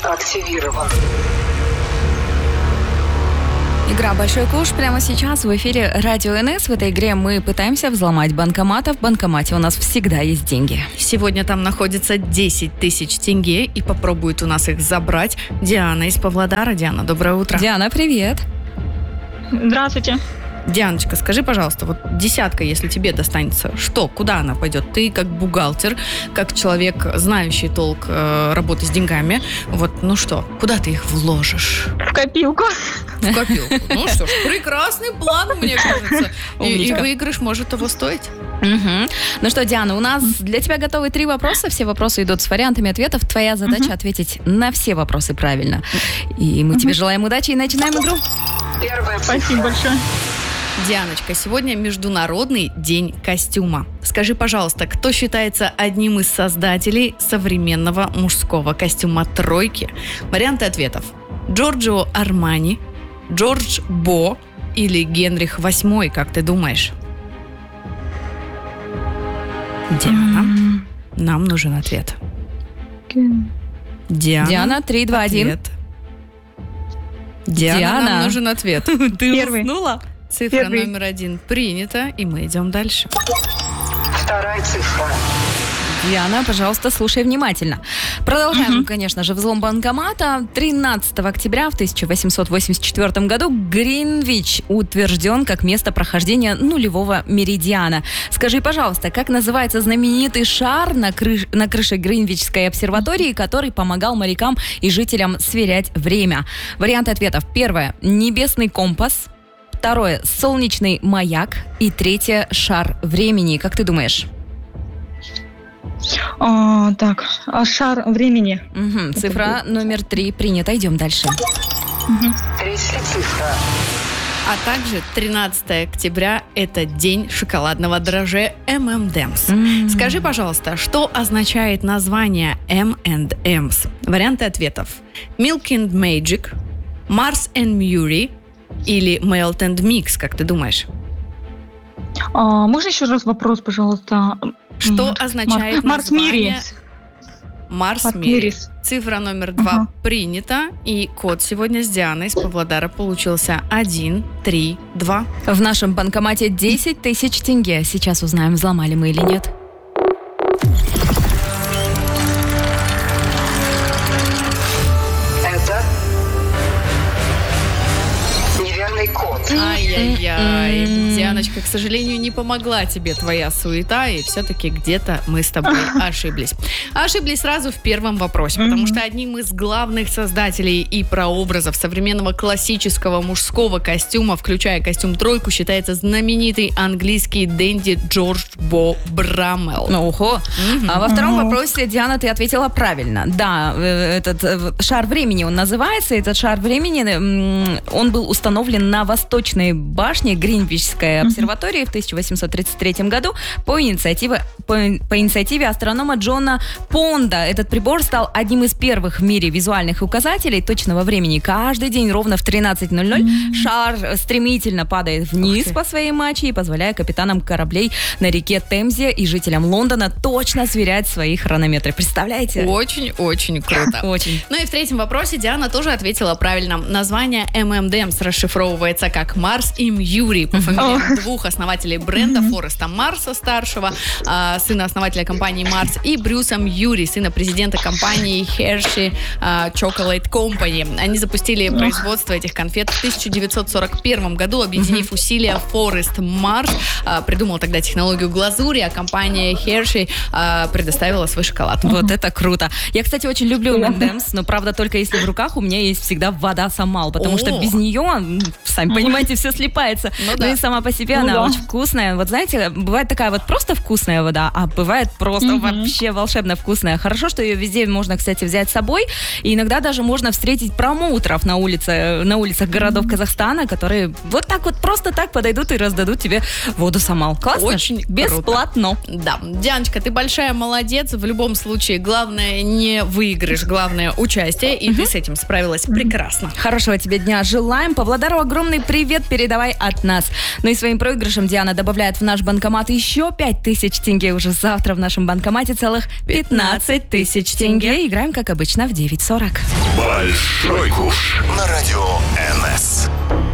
активирован. Игра «Большой куш» прямо сейчас в эфире Радио НС. В этой игре мы пытаемся взломать банкомат, а в банкомате у нас всегда есть деньги. Сегодня там находится 10 тысяч тенге, и попробует у нас их забрать Диана из Павлодара. Диана, доброе утро. Диана, привет. Здравствуйте. Дианочка, скажи, пожалуйста, вот десятка, если тебе достанется, что, куда она пойдет? Ты как бухгалтер, как человек, знающий толк работы с деньгами, вот, ну что, куда ты их вложишь? В копилку. В копилку. Ну что ж, прекрасный план, мне кажется. И выигрыш может того стоить. Угу. Ну что, Диана, у нас для тебя готовы 3 вопроса. Все вопросы идут с вариантами ответов. Твоя задача ответить на все вопросы правильно. И мы тебе желаем удачи и начинаем игру. Спасибо большое. Дианочка, сегодня Международный день костюма. Скажи, пожалуйста, кто считается одним из создателей современного мужского костюма тройки? Варианты ответов: Джорджио Армани, Джордж Бо или Генрих VIII, как ты думаешь? Диана, нам нужен ответ. Диана, 3, 2, 1. Ответ. Диана, нам нужен ответ. Ты уснула? Цифра номер 1 принята, и мы идем дальше. Вторая цифра. Диана, пожалуйста, слушай внимательно. Продолжаем, конечно же, взлом банкомата. 13 октября в 1884 году Гринвич утвержден как место прохождения нулевого меридиана. Скажи, пожалуйста, как называется знаменитый шар на крыше Гринвичской обсерватории, который помогал морякам и жителям сверять время? Варианты ответов. Первое – небесный компас. Второе – солнечный маяк. И третье – шар времени. Как ты думаешь? Шар времени. Угу. Цифра номер 3 принята. Идем дальше. Третья цифра. А также 13 октября – это день шоколадного дрожжа M&M's. Скажи, пожалуйста, что означает название M&M's? Варианты ответов: Milk and Magic, Mars and Muri или Melt and Mix, как ты думаешь? Можно еще раз вопрос, пожалуйста? Что означает название? Марс Мирис. Цифра номер 2 принята, и код сегодня с Дианой из Павлодара получился 1, 3, 2. В нашем банкомате 10 тысяч тенге. Сейчас узнаем, взломали мы или нет. Это неверный код. Ай-яй-яй. Дианочка, к сожалению, не помогла тебе твоя суета, и все-таки где-то мы с тобой ошиблись. Ошиблись сразу в первом вопросе, потому что одним из главных создателей и прообразов современного классического мужского костюма, включая костюм тройку, считается знаменитый английский денди Джордж Бо Брамелл. Ого. А во втором вопросе, Диана, ты ответила правильно. Да, этот шар времени он называется. Этот шар времени, он был установлен на восточной башне Гринвичской обсерватории в 1833 году по инициативе астронома Джона Понда. Этот прибор стал одним из первых в мире визуальных указателей точного времени. Каждый день ровно в 13:00 шар стремительно падает вниз по своей мачте, позволяя капитанам кораблей на реке Темзе и жителям Лондона точно сверять свои хронометры. Представляете? Очень-очень круто. Очень. Ну и в третьем вопросе Диана тоже ответила правильно. Название M&M's расшифровывается как Марс и Мьюри по фамилиям двух основателей бренда: Фореста Марса старшего, сына основателя компании Марс, и Брюса Мьюри, сына президента компании Hershey Chocolate Company. Они запустили производство этих конфет в 1941 году, объединив усилия. Форест Марс придумал тогда технологию глазури, а компания Hershey предоставила свой шоколад. Вот это круто. Я, кстати, очень люблю M&M's, но, правда, только если в руках у меня есть всегда вода Самал, потому что без нее, сами понимаете, все слипается. Ну и сама по себе она очень вкусная. Вот знаете, бывает такая вот просто вкусная вода, а бывает просто вообще волшебно вкусная. Хорошо, что ее везде можно, кстати, взять с собой. И иногда даже можно встретить промоутеров на улицах городов Казахстана, которые вот так вот просто так подойдут и раздадут тебе воду Самал. Классно? Очень бесплатно. Круто. Да. Дианочка, ты большая молодец. В любом случае, главное не выигрыш, главное участие. И ты с этим справилась прекрасно. Хорошего тебе дня желаем. Павлодару огромный привет. привет передавай от нас. Ну и своим проигрышем Диана добавляет в наш банкомат еще 5000 тенге. Уже завтра в нашем банкомате целых 15 тысяч тенге. Играем, как обычно, в 9:40. Большой куш на радио НС.